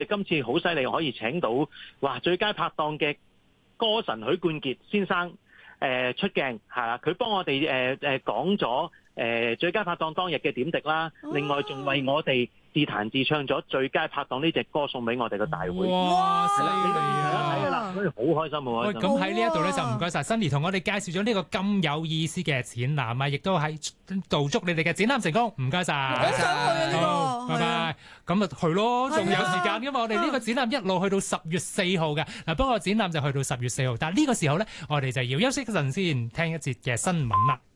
今次好犀利，可以請到最佳拍檔嘅歌神許冠傑先生出鏡係啦，佢幫我哋講咗最佳拍檔當日嘅點滴啦，另外仲為我哋自彈自唱咗最佳拍檔呢隻歌送俾我哋個大會。 哇！犀利啊！睇啦，所以好開心，好開心。 咁喺呢一度咧就唔該晒 Sunny 同我哋介紹咗呢個咁有意思嘅展覽啊，亦都喺度祝你哋嘅展覽成功。唔該晒。 我想去啊呢個。 拜拜。咁啊去咯，仲有時間㗎嘛？我哋呢個展覽一路去到10月4號嘅。嗱，不過展覽就去到10月4號，但係呢個時候咧，我哋就要休息一陣先，聽一節嘅新聞啦。